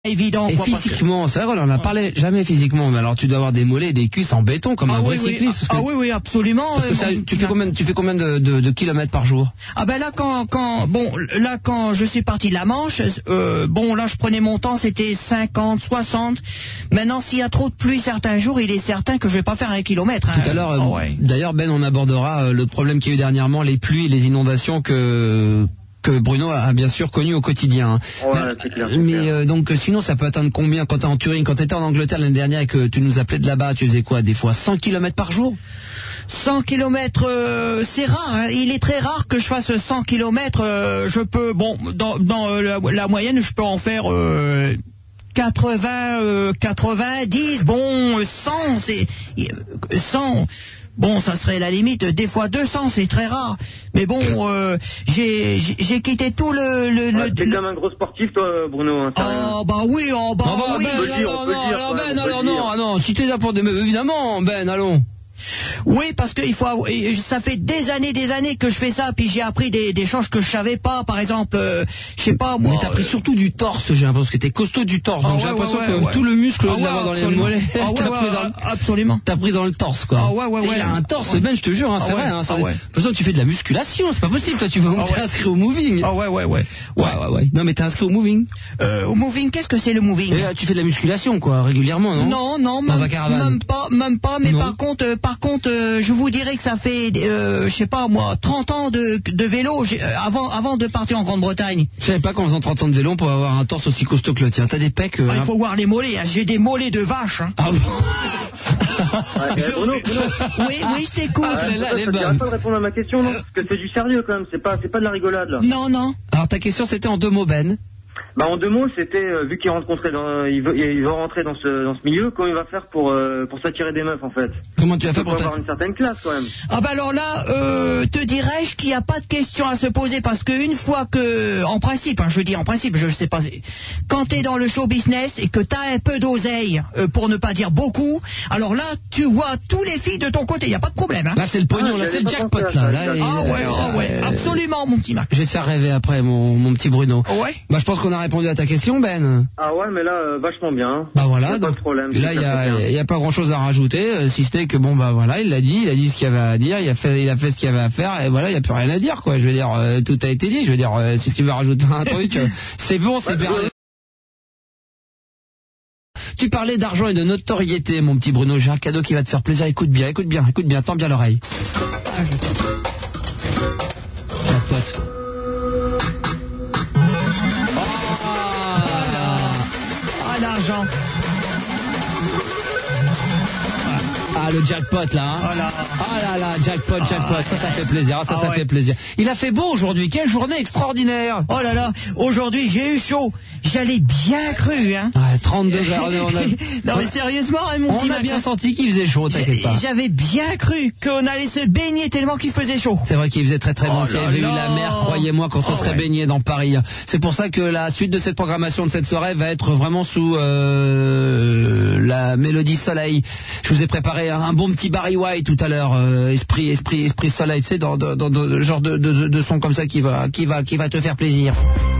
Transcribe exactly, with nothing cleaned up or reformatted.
évident. Et quoi, physiquement, que... c'est vrai, on en a parlé jamais physiquement, mais alors tu dois avoir des mollets et des cuisses en béton comme ah, un vrai oui, cycliste. Oui. Ah, ah oui, oui, absolument. Parce que ça, tu, fais combien, tu fais combien de, de, de kilomètres par jour? Ah ben là, quand, quand, bon, là, quand je suis parti de la Manche, euh, bon, là, je prenais mon temps, c'était cinquante, soixante. Maintenant, s'il y a trop de pluie certains jours, il est certain que je vais pas faire un kilomètre. Hein. Tout à l'heure, oh, ouais. D'ailleurs, Ben, on abordera euh, le problème qu'il y a eu dernièrement, les pluies et les inondations que... que Bruno a bien sûr connu au quotidien. Ouais, c'est clair, c'est mais clair. Euh, donc sinon ça peut atteindre combien quand t'es en Turing, quand t'étais en Angleterre l'année dernière et que tu nous appelais de là-bas, tu faisais quoi, des fois cent kilomètres par jour? cent kilomètres, euh, c'est rare, hein. Il est très rare que je fasse cent kilomètres, euh, je peux, bon, dans, dans euh, la, la moyenne, je peux en faire euh, quatre-vingts, euh, quatre-vingt-dix, bon, cent, c'est cent. Bon, ça serait la limite, des fois deux cents, c'est très rare. Mais bon, euh, j'ai j'ai quitté tout le... le, ouais, le t'es le... quand même un gros sportif, toi, Bruno. Hein, oh, bah oui, oh, bah, oh, bah oui. Ben, on peut le dire, on peut le dire. Alors, Ouais, Ben, on peut alors le non, dire. ah, non, si t'es là pour des... Évidemment, Ben, allons. Oui, parce que il faut avoir... ça fait des années, des années que je fais ça, puis j'ai appris des, des choses que je savais pas. Par exemple, euh, je sais pas moi. Mais t'as appris euh... surtout du torse, j'ai l'impression que t'es costaud du torse. Ah, donc ouais, j'ai l'impression ouais, que ouais, tout le muscle ah, que ouais, ouais, dans les absolument. mollets, Ah, ouais, t'as ouais, pris dans le... absolument. T'as pris dans le torse, quoi. Ah ouais, ouais, ouais. Il a un torse, ouais. Ben, je te jure, hein, ah, c'est ouais. vrai. Hein, ah, ouais. De toute façon, tu fais de la musculation, c'est pas possible. Toi, tu vas ah, t'es ouais. inscrit au moving. Ah ouais, ouais, ouais. Ouais, ouais, ouais. Non, mais t'es inscrit au moving. Euh, au moving, qu'est-ce que c'est le moving? Et là, tu fais de la musculation, quoi, régulièrement, non? Non, non, Dans même, un caravane. même pas, même pas. Mais Non. par contre, euh, par contre, euh, je vous dirais que ça fait, euh, je sais pas moi, trente ans de, de vélo euh, avant, avant de partir en Grande-Bretagne. Je savais pas qu'en faisant trente ans de vélo, on pouvait avoir un torse aussi costaud que le tien. T'as des pecs. Euh, ah, il faut voir les mollets. Hein. J'ai des mollets de vache. Hein. Ah bon? Ouais, eh, Bruno, Bruno. Oui, oui, je t'écoute. Ah, Euh, là, ça elle est te bonne. dirait pas de répondre à ma question, non? Parce que c'est du sérieux quand même, c'est pas, c'est pas de la rigolade là. Non, non. Alors ta question c'était en deux mots, Ben. Bah en deux mots, c'était euh, vu qu'il rencontrait dans, il veut, il veut rentrer dans ce, dans ce milieu, comment il va faire pour, euh, pour s'attirer des meufs en fait? Comment tu as Il fait faut pour avoir ta... une certaine classe quand même. Ah bah alors là, euh, te dirais-je qu'il n'y a pas de question à se poser parce qu'une fois que, en principe, hein, je dis en principe, je sais pas, quand t'es dans le show business et que t'as un peu d'oseille, euh, pour ne pas dire beaucoup, alors là, tu vois tous les filles de ton côté, il n'y a pas de problème. Hein. Là c'est le pognon, Ah, là j'avais c'est le pas jackpot pensé à là. ça, là j'avais- et, Ah ouais, euh, ah ouais, euh, absolument mon petit Mac. Je vais te faire rêver après mon, mon petit Bruno. Ouais. Bah je pense qu'on a répondu à ta question, Ben. Ah ouais, mais là, euh, vachement bien. Hein. Bah Y voilà, a pas donc de problème. là c'est il y très, très bien. a, y a pas grand chose à rajouter, euh, si ce n'est que bon bah voilà, il l'a dit, il a dit ce qu'il y avait à dire, il a fait, il a fait ce qu'il y avait à faire et voilà, il y a plus rien à dire quoi. Je veux dire, euh, tout a été dit. Je veux dire, euh, si tu veux rajouter un truc, euh, c'est bon, c'est bien. Tu parlais d'argent et de notoriété, mon petit Bruno. J'ai un cadeau qui va te faire plaisir. Écoute bien, écoute bien, écoute bien, tends bien l'oreille. La pote. Ah l'argent. Ah le jackpot là. Hein. Oh là. Ah là là, jackpot, jackpot. Ça, ça fait plaisir. Ah, ça, Ah ça ouais. fait plaisir. Il a fait beau aujourd'hui. Quelle journée extraordinaire. Oh là là, aujourd'hui j'ai eu chaud. J'allais bien cru, hein. Ouais, trente degrés. On a, Non mais sérieusement, hein, mon on petit a Max, bien hein. senti qu'il faisait chaud, t'inquiète pas. J'avais bien cru qu'on allait se baigner tellement qu'il faisait chaud. C'est vrai qu'il faisait très très bon. Oh S'il y là avait eu là. la mer, croyez-moi, quand on Oh serait ouais. baigné dans Paris. C'est pour ça que la suite de cette programmation de cette soirée va être vraiment sous euh, la mélodie soleil. Je vous ai préparé un bon petit Barry White tout à l'heure, euh, esprit, esprit, esprit soleil, tu sais, dans, dans, dans, dans le genre de, de, de son comme ça qui va, qui va, qui va te faire plaisir.